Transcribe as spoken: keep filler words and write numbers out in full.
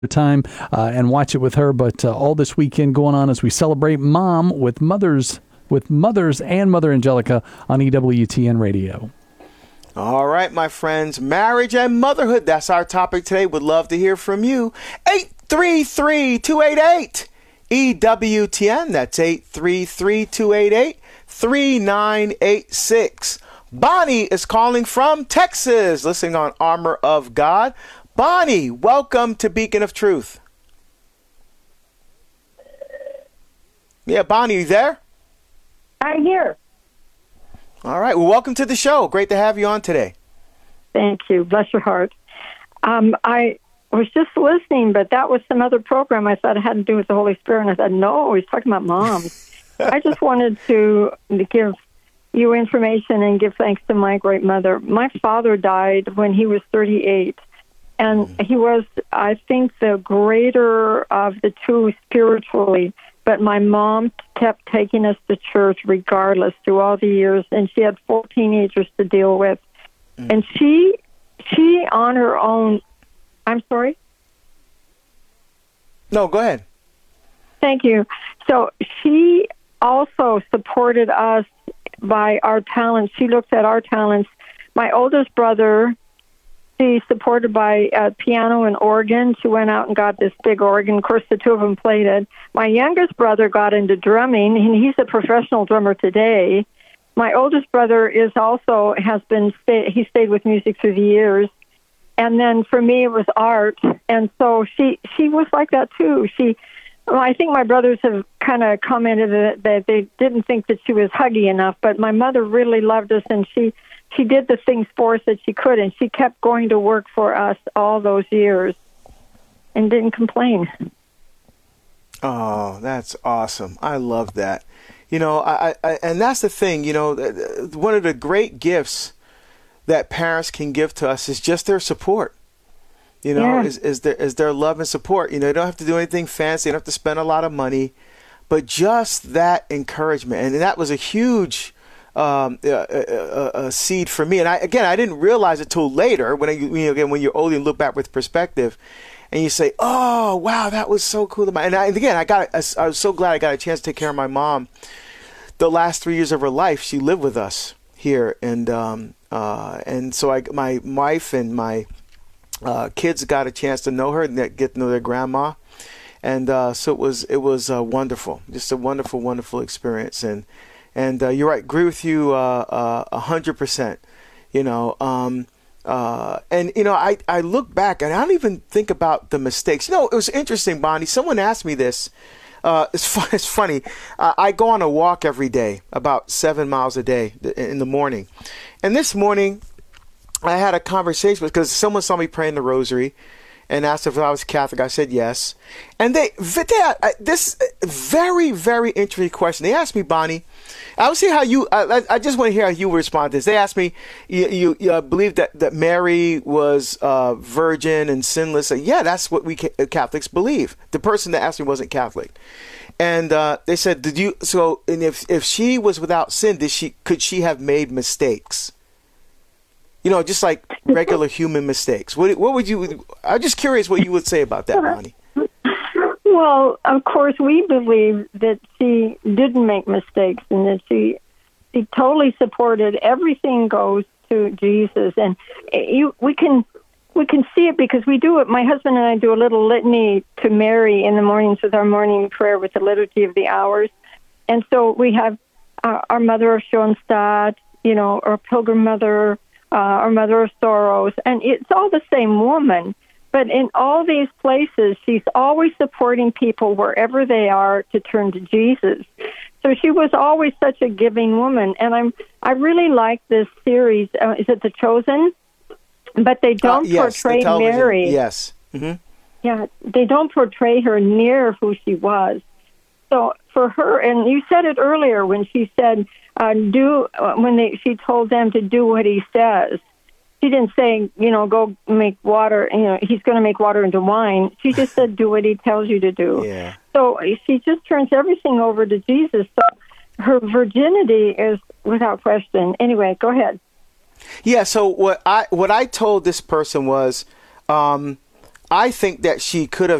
time uh, and watch it with her. But uh, all this weekend going on as we celebrate Mom with Mothers, with Mothers and Mother Angelica on E W T N Radio. All right, my friends, marriage and motherhood. That's our topic today. Would love to hear from you. eight three three, two eight eight, E W T N. That's eight three three, two eight eight, three nine eight six. Bonnie is calling from Texas, listening on Armor of God. Bonnie, welcome to Beacon of Truth. Yeah, Bonnie, you there? I'm here. All right. Well, welcome to the show. Great to have you on today. Thank you. Bless your heart. Um, I was just listening, but that was some other program. I thought it had to do with the Holy Spirit, and I said, no, he's talking about moms. I just wanted to give you information and give thanks to my great mother. My father died when he was thirty-eight, and he was, I think, the greater of the two spiritually. But my mom kept taking us to church regardless through all the years, and she had four teenagers to deal with. Mm. And she, she on her own, I'm sorry? No, go ahead. Thank you. So she also supported us by our talents. She looked at our talents. My oldest brother, she supported by uh, piano and organ. She went out and got this big organ. Of course, the two of them played it. My youngest brother got into drumming, and he's a professional drummer today. My oldest brother is also has been stay, he stayed with music through the years. And then for me, it was art, and so she she was like that too. She, well, I think my brothers have kind of commented that, that they didn't think that she was huggy enough, but my mother really loved us, and she. She did the things for us that she could, and she kept going to work for us all those years and didn't complain. Oh, that's awesome. I love that. You know, I, I and that's the thing, you know, one of the great gifts that parents can give to us is just their support. You know, yeah. is, is, their, is their love and support. You know, you don't have to do anything fancy. You don't have to spend a lot of money, but just that encouragement. And that was a huge Um, a, a, a seed for me, and I again I didn't realize it till later when I, you know, again when you're older and look back with perspective, and you say, "Oh, wow, that was so cool." And, I, and again, I got I, I was so glad I got a chance to take care of my mom. The last three years of her life, she lived with us here, and um, uh, and so I my wife and my uh, kids got a chance to know her and get to know their grandma, and uh, so it was it was uh, wonderful, just a wonderful, wonderful experience. And. And uh, you're right. Agree with you a uh, uh, hundred percent. You know, um, uh, and you know, I, I look back and I don't even think about the mistakes. You know, it was interesting, Bonnie. Someone asked me this. Uh, it's fun, it's funny. Uh, I go on a walk every day, about seven miles a day in the morning. And this morning, I had a conversation because someone saw me praying the rosary and asked if I was Catholic. I said yes. And they, they uh, this very, very interesting question. They asked me, Bonnie, I will see how you, I, I just want to hear how you would respond to this. They asked me, you, you, you uh, believe that, that Mary was uh, virgin and sinless? And yeah, that's what we Catholics believe. The person that asked me wasn't Catholic. And uh, they said, did you, so, and if, if she was without sin, did she, could she have made mistakes? You know, just like regular human mistakes. What, what would you, I'm just curious what you would say about that, Bonnie. Well, of course, we believe that she didn't make mistakes and that she, she totally supported everything goes to Jesus. And you, we can we can see it because we do it. My husband and I do a little litany to Mary in the mornings with our morning prayer with the Liturgy of the Hours. And so we have uh, our Mother of Schoenstatt, you know, our Pilgrim Mother, uh, our Mother of Sorrows, and it's all the same woman. But in all these places, she's always supporting people wherever they are to turn to Jesus. So she was always such a giving woman. And I'm I really like this series. Uh, is it The Chosen? But they don't uh, yes, portray the Mary. Yes. Mm-hmm. Yeah, they don't portray her near who she was. So for her, and you said it earlier when she said, uh, "Do," uh, when they she told them to do what he says. She didn't say, you know, go make water, you know, he's going to make water into wine. She just said, do what he tells you to do. Yeah. So she just turns everything over to Jesus. So her virginity is without question. Anyway, go ahead. Yeah, so what I what I told this person was, um, I think that she could have